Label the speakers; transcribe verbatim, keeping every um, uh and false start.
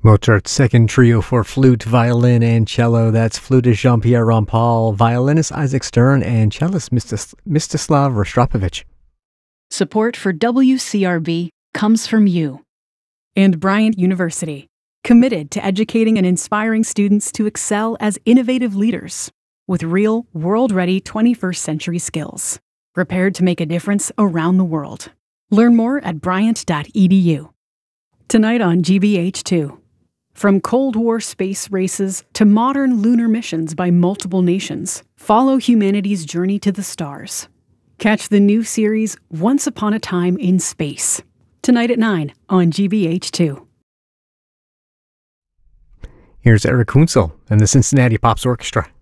Speaker 1: Mozart's second trio for flute, violin, and cello. That's flutist Jean-Pierre Rampal, violinist Isaac Stern, and cellist Mistis- Mstislav Rostropovich.
Speaker 2: Support for W C R B comes from you.
Speaker 3: And Bryant University, committed to educating and inspiring students to excel as innovative leaders with real, world-ready twenty-first century skills, prepared to make a difference around the world. Learn more at bryant dot e d u. Tonight on G B H two. From Cold War space races to modern lunar missions by multiple nations, follow humanity's journey to the stars. Catch the new series Once Upon a Time in Space, tonight at nine on G B H two.
Speaker 1: Here's Eric Kunzel and the Cincinnati Pops Orchestra.